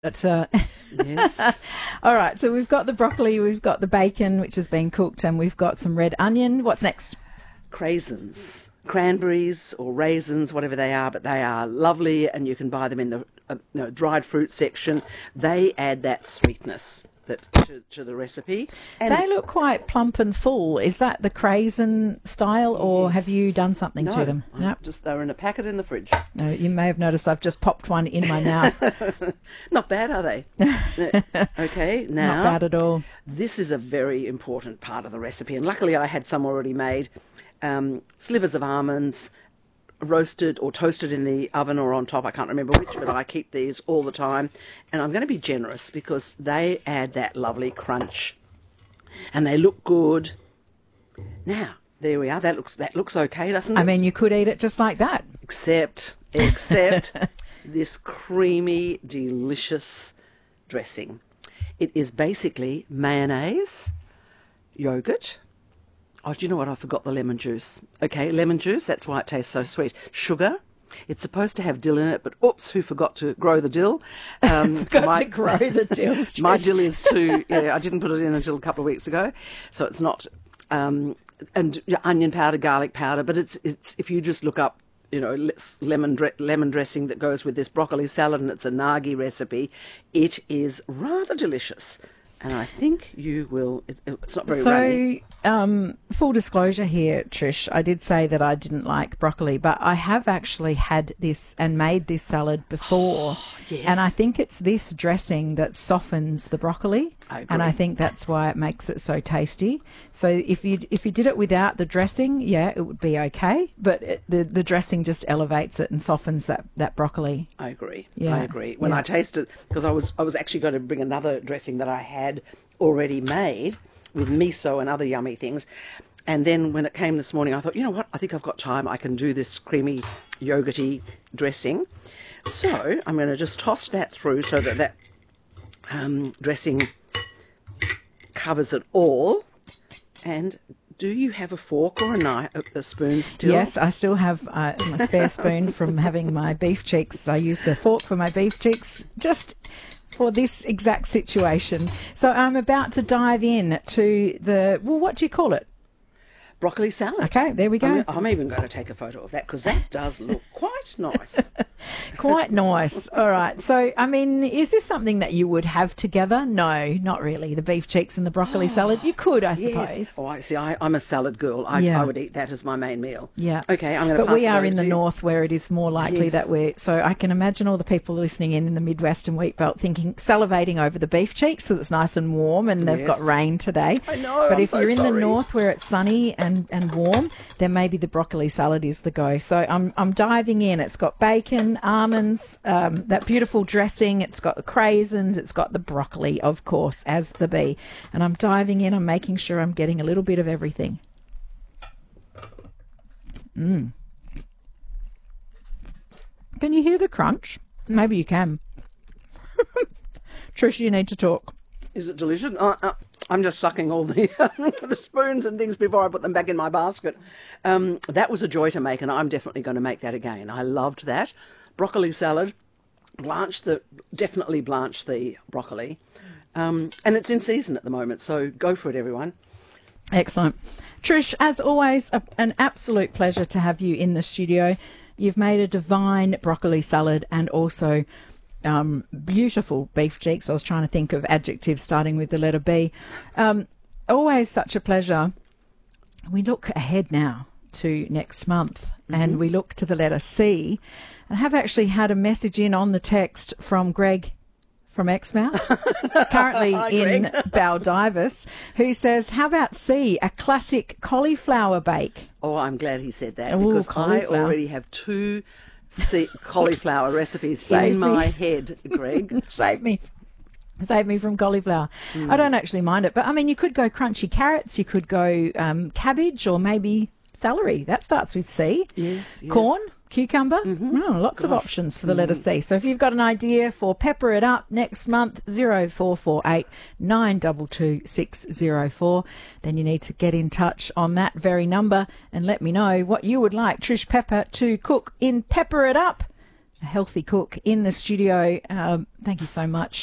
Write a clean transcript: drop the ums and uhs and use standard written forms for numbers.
But, Yes. all right, so we've got the broccoli, we've got the bacon, which has been cooked, and we've got some red onion. What's next? Craisins, cranberries or raisins, whatever they are, but they are lovely, and you can buy them in the dried fruit section. They add that sweetness to the recipe. And They look quite plump and full. Is that the craisin style, or have you done something to them? No, just they're in a packet in the fridge. No, you may have noticed I've just popped one in my mouth. Not bad, are they? Okay, now Not bad at all. this is a very important part of the recipe, and luckily I had some already made. Slivers of almonds, roasted or toasted in the oven or on top, I can't remember which, but I keep these all the time. And I'm going to be generous because they add that lovely crunch and they look good. Now, there we are. That looks okay, doesn't it? I mean, you could eat it just like that. Except this creamy, delicious dressing. It is basically mayonnaise, yogurt. Oh, do you know what? I forgot the lemon juice. Okay, lemon juice, that's why it tastes so sweet. Sugar. It's supposed to have dill in it, but oops, who forgot to grow the dill? Forgot to grow the dill. My dill is too, I didn't put it in until a couple of weeks ago, so it's not, and onion powder, garlic powder, but it's if you just look up, lemon dressing that goes with this broccoli salad, and it's a Nagi recipe, it is rather delicious. And I think you will. It's not very runny. So, full disclosure here, Trish, I did say that I didn't like broccoli, but I have actually had this and made this salad before. Yes. And I think it's this dressing that softens the broccoli. I agree. And I think that's why it makes it so tasty. So if you did it without the dressing, yeah, it would be okay. But the dressing just elevates it and softens that broccoli. I agree. Yeah. I agree. When I tasted, because I was actually going to bring another dressing that I had already made with miso and other yummy things. And then when it came this morning, I thought, you know what? I think I've got time. I can do this creamy, yogurty dressing. So I'm going to just toss that through so that dressing covers it all. And do you have a fork or a knife, a spoon still? Yes, I still have my spare spoon from having my beef cheeks. I use the fork for my beef cheeks just for this exact situation. So I'm about to dive in to what do you call it? Broccoli salad. Okay, there we go. I'm even going to take a photo of that because that does look quite nice. Quite nice. All right. So, I mean, is this something that you would have together? No, not really. The beef cheeks and the broccoli salad. You could, I suppose. Yes. Oh, I see. I'm a salad girl. I would eat that as my main meal. Yeah. Okay, I'm going to But we are in the north where it is more likely that so I can imagine all the people listening in the Midwest and Wheat Belt salivating over the beef cheeks because it's nice and warm and they've got rain today. I know. But if you're in the north where it's sunny and warm, then maybe the broccoli salad is the go. So I'm diving in. It's got bacon, almonds, that beautiful dressing. It's got the craisins. It's got the broccoli, of course, as the bee. And I'm diving in. I'm making sure I'm getting a little bit of everything. Can you hear the crunch? Maybe you can. Trish, you need to talk. Is it delicious? I'm just sucking all the the spoons and things before I put them back in my basket. That was a joy to make, and I'm definitely going to make that again. I loved that. Broccoli salad. Definitely blanch the broccoli. And it's in season at the moment, so go for it, everyone. Excellent. Trish, as always, an absolute pleasure to have you in the studio. You've made a divine broccoli salad and also beautiful beef cheeks. I was trying to think of adjectives starting with the letter B. Always such a pleasure. We look ahead now to next month and we look to the letter C. I have actually had a message in on the text from Greg from Exmouth, currently in Baldivis, who says, how about C, a classic cauliflower bake? Oh, I'm glad he said that because I already have two cauliflower recipes in my head, Greg. Save me from cauliflower. I don't actually mind it, but I mean, you could go crunchy carrots, you could go cabbage, or maybe celery. That starts with C. Yes. Corn, cucumber. Lots of options for the letter C. So if you've got an idea for Pepper It Up next month, 0448 922 604, then you need to get in touch on that very number and let me know what you would like Trish Pepper to cook in Pepper It Up. a healthy cook in the studio. Thank you so much.